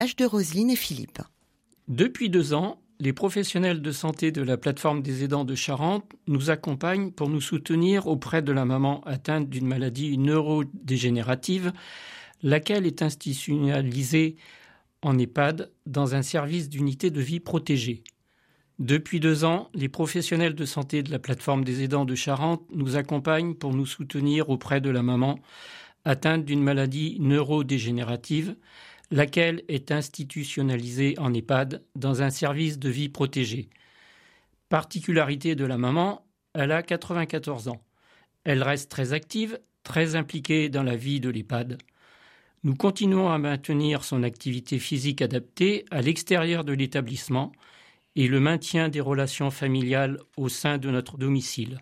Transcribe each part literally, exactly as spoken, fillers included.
de Roselyne et Philippe. Depuis deux ans, les professionnels de santé de la plateforme des aidants de Charente nous accompagnent pour nous soutenir auprès de la maman atteinte d'une maladie neurodégénérative, laquelle est institutionnalisée en EHPAD dans un service d'unité de vie protégée. Depuis deux ans, les professionnels de santé de la plateforme des aidants de Charente nous accompagnent pour nous soutenir auprès de la maman atteinte d'une maladie neurodégénérative, laquelle est institutionnalisée en EHPAD dans un service de vie protégée. Particularité de la maman, elle a quatre-vingt-quatorze ans. Elle reste très active, très impliquée dans la vie de l'EHPAD. Nous continuons à maintenir son activité physique adaptée à l'extérieur de l'établissement et le maintien des relations familiales au sein de notre domicile.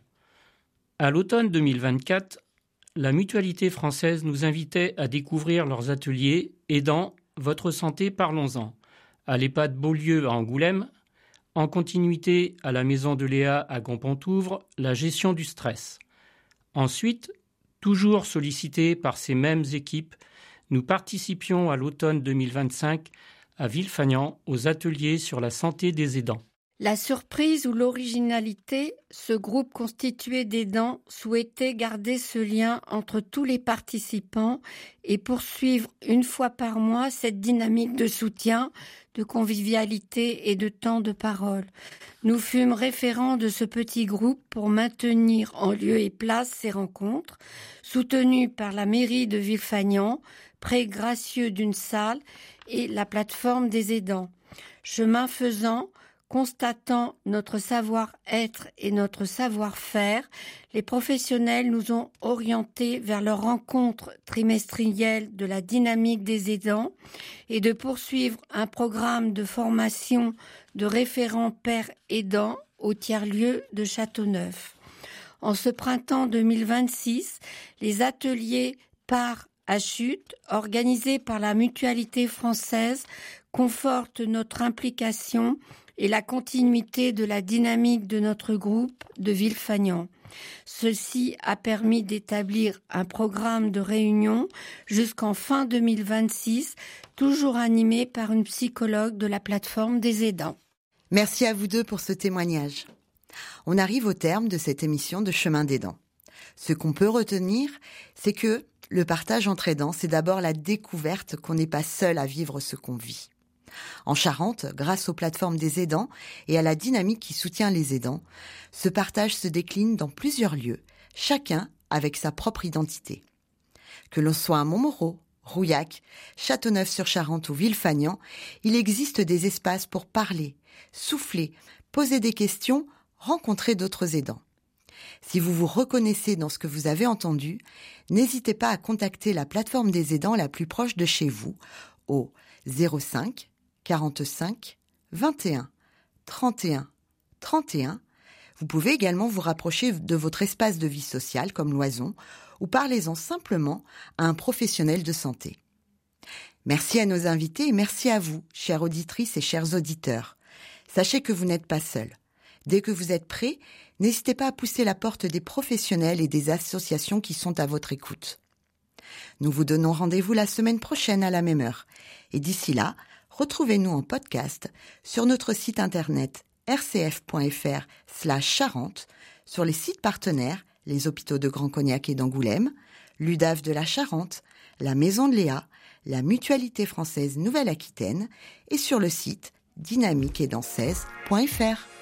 À l'automne deux mille vingt-quatre, la Mutualité française nous invitait à découvrir leurs ateliers aidant Votre santé, parlons-en, à l'EHPAD Beaulieu à Angoulême, en continuité à la Maison de Léa à Gompontouvre, la gestion du stress. Ensuite, toujours sollicités par ces mêmes équipes, nous participions à l'automne deux mille vingt-cinq à Villefagnan aux ateliers sur la santé des aidants. La surprise ou l'originalité, ce groupe constitué d'aidants souhaitait garder ce lien entre tous les participants et poursuivre une fois par mois cette dynamique de soutien, de convivialité et de temps de parole. Nous fûmes référents de ce petit groupe pour maintenir en lieu et place ces rencontres, soutenus par la mairie de Villefagnan, près gracieux d'une salle et la plateforme des aidants. Chemin faisant, constatant notre savoir-être et notre savoir-faire, les professionnels nous ont orientés vers leur rencontre trimestrielle de la dynamique des aidants et de poursuivre un programme de formation de référents pères aidants au tiers-lieu de Châteauneuf. En ce printemps deux mille vingt-six, les ateliers Part à chute, organisés par la Mutualité française, confortent notre implication et la continuité de la dynamique de notre groupe de Villefagnan. Ceci a permis d'établir un programme de réunion jusqu'en fin deux mille vingt-six, toujours animé par une psychologue de la plateforme des aidants. Merci à vous deux pour ce témoignage. On arrive au terme de cette émission de Chemin d'aidant. Ce qu'on peut retenir, c'est que le partage entre aidants, c'est d'abord la découverte qu'on n'est pas seul à vivre ce qu'on vit. En Charente, grâce aux plateformes des aidants et à la dynamique qui soutient les aidants, ce partage se décline dans plusieurs lieux, chacun avec sa propre identité. Que l'on soit à Montmoreau, Rouillac, Châteauneuf-sur-Charente ou Villefagnan, il existe des espaces pour parler, souffler, poser des questions, rencontrer d'autres aidants. Si vous vous reconnaissez dans ce que vous avez entendu, n'hésitez pas à contacter la plateforme des aidants la plus proche de chez vous au zéro cinq quarante-cinq vingt et un trente et un trente et un. Vous pouvez également vous rapprocher de votre espace de vie sociale comme l'Oison ou parlez-en simplement à un professionnel de santé. Merci à nos invités et merci à vous, chères auditrices et chers auditeurs. Sachez que vous n'êtes pas seuls. Dès que vous êtes prêts, n'hésitez pas à pousser la porte des professionnels et des associations qui sont à votre écoute. Nous vous donnons rendez-vous la semaine prochaine à la même heure. Et d'ici là, retrouvez-nous en podcast sur notre site internet r c f point f r slash Charente, sur les sites partenaires, les hôpitaux de Grand Cognac et d'Angoulême, l'U D A V de la Charente, la Maison de Léa, la Mutualité française Nouvelle-Aquitaine et sur le site dynamique aidant seize point f r.